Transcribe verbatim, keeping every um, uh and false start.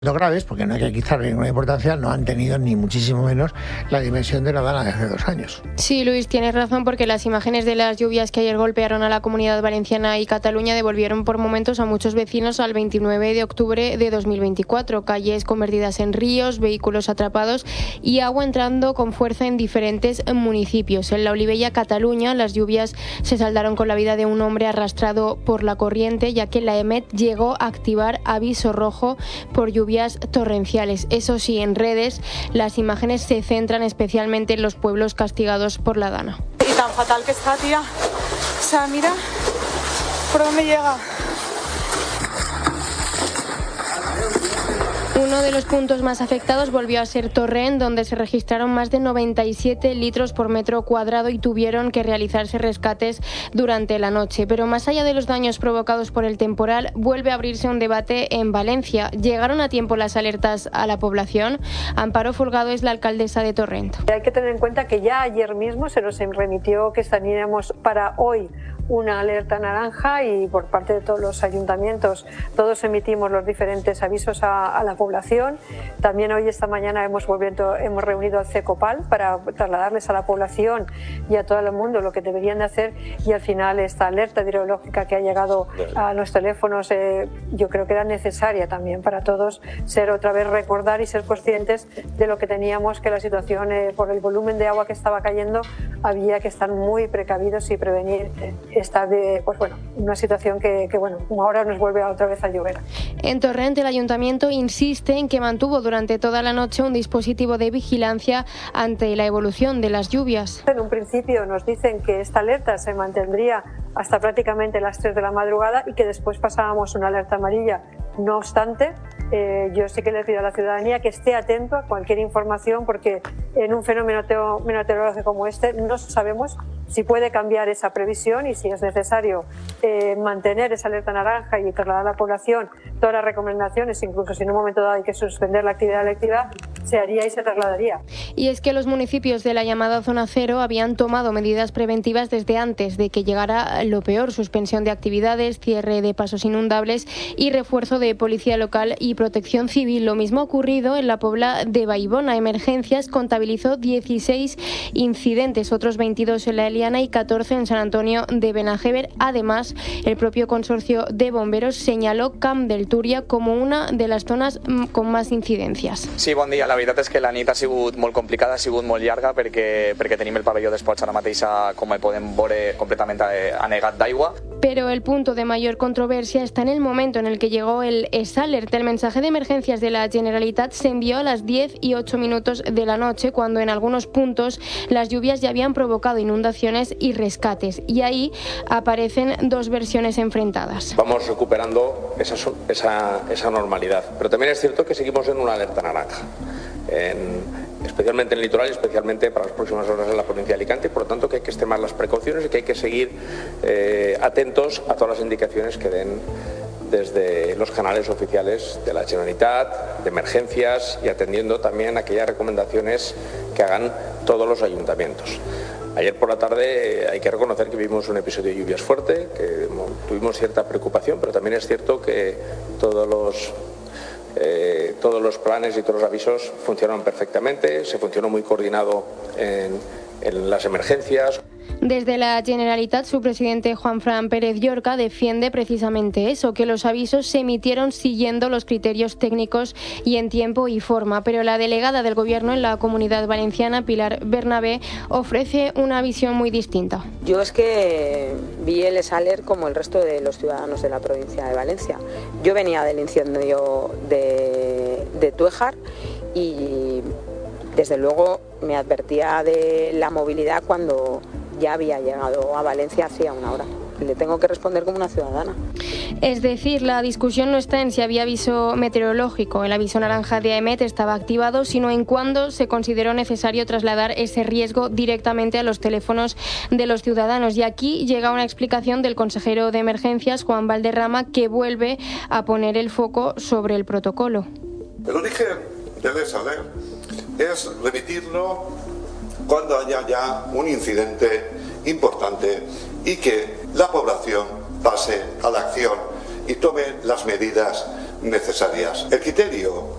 Los graves, porque no hay que quitarle ninguna importancia, no han tenido ni muchísimo menos la dimensión de la Dana de hace dos años. Sí, Luis, tienes razón, porque las imágenes de las lluvias que ayer golpearon a la Comunidad Valenciana y Cataluña devolvieron por momentos a muchos vecinos al veintinueve de octubre de dos mil veinticuatro. Calles convertidas en ríos, vehículos atrapados y agua entrando con fuerza en diferentes municipios. En la Olivella, Cataluña, las lluvias se saldaron con la vida de un hombre arrastrado por la corriente, ya que la EMET llegó a activar aviso rojo por lluvia torrenciales. Eso sí, en redes las imágenes se centran especialmente en los pueblos castigados por la Dana. Y tan fatal que está, tía. O sea, mira por dónde llega. Uno de los puntos más afectados volvió a ser Torrent, donde se registraron más de noventa y siete litros por metro cuadrado y tuvieron que realizarse rescates durante la noche. Pero más allá de los daños provocados por el temporal, vuelve a abrirse un debate en Valencia. ¿Llegaron a tiempo las alertas a la población? Amparo Folgado es la alcaldesa de Torrent. Hay que tener en cuenta que ya ayer mismo se nos remitió que estaríamos para hoy una alerta naranja y por parte de todos los ayuntamientos todos emitimos los diferentes avisos a, a la población. También hoy, esta mañana, hemos, volviendo, hemos reunido al CECOPAL para trasladarles a la población y a todo el mundo lo que deberían de hacer, y al final esta alerta hidrológica que ha llegado a los teléfonos eh, yo creo que era necesaria también para todos ser otra vez recordar y ser conscientes de lo que teníamos, que la situación eh, por el volumen de agua que estaba cayendo había que estar muy precavidos y prevenir esta de, pues bueno, una situación que, que bueno, como ahora nos vuelve otra vez a llover. En Torrent, el ayuntamiento insiste en que mantuvo durante toda la noche un dispositivo de vigilancia ante la evolución de las lluvias. En un principio nos dicen que esta alerta se mantendría hasta prácticamente las tres de la madrugada y que después pasábamos una alerta amarilla. No obstante, eh, yo sí que le pido a la ciudadanía que esté atento a cualquier información, porque en un fenómeno meteorológico como este no sabemos si puede cambiar esa previsión, y si es necesario eh, mantener esa alerta naranja y trasladar a la población todas las recomendaciones, incluso si en un momento dado hay que suspender la actividad electiva, se haría y se trasladaría. Y es que los municipios de la llamada zona cero habían tomado medidas preventivas desde antes de que llegara lo peor: suspensión de actividades, cierre de pasos inundables y refuerzo de policía local y protección civil. Lo mismo ha ocurrido en la Pobla de Vallbona. Emergencias contabilizó dieciséis incidentes, otros veintidós en la Eliana y catorce en San Antonio de Benajever. Además, el propio consorcio de bomberos señaló Camp del Túria como una de las zonas con más incidencias. Sí, bon dia. La veritat és que la nit ha sigut molt complicada, ha sigut molt llarga, perquè, perquè tenim el pavelló d'esports ara mateix, com el podem veure, completament anegat d'aigua. Pero el punto de mayor controversia está en el momento en el que llegó el S-Alert. El mensaje de emergencias de la Generalitat se envió a las diez y ocho minutos de la noche, cuando en algunos puntos las lluvias ya habían provocado inundaciones y rescates. Y ahí aparecen dos versiones enfrentadas. Vamos recuperando esa, esa, esa normalidad, pero también es cierto que seguimos en una alerta naranja. En, especialmente en el litoral y especialmente para las próximas horas en la provincia de Alicante, por lo tanto que hay que extremar las precauciones y que hay que seguir eh, atentos a todas las indicaciones que den desde los canales oficiales de la Generalitat, de emergencias, y atendiendo también aquellas recomendaciones que hagan todos los ayuntamientos. Ayer por la tarde eh, hay que reconocer que vivimos un episodio de lluvias fuerte, que tuvimos cierta preocupación, pero también es cierto que todos los Eh, todos los planes y todos los avisos funcionaron perfectamente, se funcionó muy coordinado en, en las emergencias. Desde la Generalitat, su presidente Juanfran Pérez Llorca defiende precisamente eso, que los avisos se emitieron siguiendo los criterios técnicos y en tiempo y forma. Pero la delegada del Gobierno en la Comunidad Valenciana, Pilar Bernabé, ofrece una visión muy distinta. Yo es que vi el S-Alert como el resto de los ciudadanos de la provincia de Valencia. Yo venía del incendio de, de Tuéjar y desde luego me advertía de la movilidad cuando ya había llegado a Valencia hacía una hora. Le tengo que responder como una ciudadana. Es decir, la discusión no está en si había aviso meteorológico, el aviso naranja de EMET estaba activado, sino en cuándo se consideró necesario trasladar ese riesgo directamente a los teléfonos de los ciudadanos. Y aquí llega una explicación del consejero de Emergencias, Juan Valderrama, que vuelve a poner el foco sobre el protocolo. El origen del S-Alert es remitirlo cuando haya ya un incidente importante y que la población pase a la acción y tome las medidas necesarias. El criterio